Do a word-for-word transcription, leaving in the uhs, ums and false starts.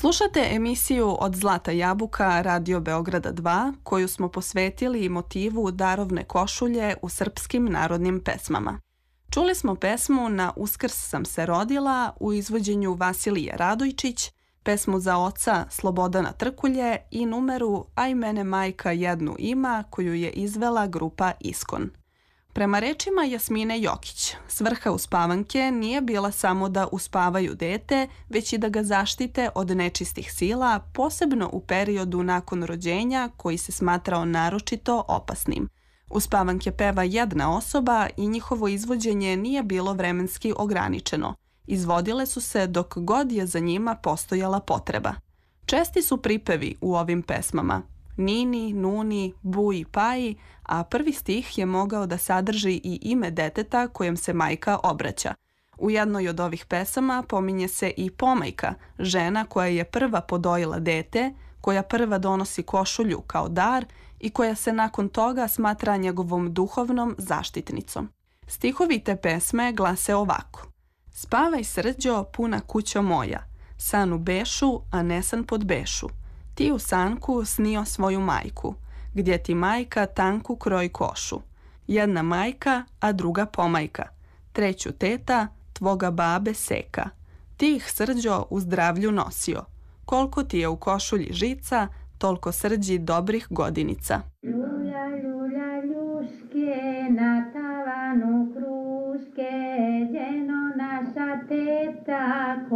Slušate emisiju Od zlata jabuka Radio Beograda dva, koju smo posvetili motivu darovne košulje u srpskim narodnim pesmama. Čuli smo pesmu Na Uskrs sam se rodila u izvođenju Vasilije Radojčić, pesmu za oca Slobodana Trkulje i numeru Aj mene majka jednu ima koju je izvela grupa Iskon. Prema rečima Jasmine Jokić, svrha uspavanke nije bila samo da uspavaju dete, već i da ga zaštite od nečistih sila, posebno u periodu nakon rođenja koji se smatrao naročito opasnim. Uspavanke peva jedna osoba i njihovo izvođenje nije bilo vremenski ograničeno. Izvodile su se dok god je za njima postojala potreba. Česti su pripevi u ovim pesmama. Nini, Nuni, Buji, Paji, a prvi stih je mogao da sadrži i ime deteta kojem se majka obraća. U jednoj od ovih pesama pominje se i pomajka, žena koja je prva podojila dete, koja prva donosi košulju kao dar i koja se nakon toga smatra njegovom duhovnom zaštitnicom. Stihovi te pesme glase ovako. Spavaj srđo, puna kućo moja, san u bešu, a ne san pod bešu. Ti u sanku snio svoju majku, gdje ti majka tanku kroj košu. Jedna majka, a druga pomajka. Treću teta, tvoga babe seka. Ti ih srđo u zdravlju nosio. Koliko ti je u košulji žica, toliko srđi dobrih godinica. Ljulja, ljulja, ljuške, na tavanu kruške, đeno naša teta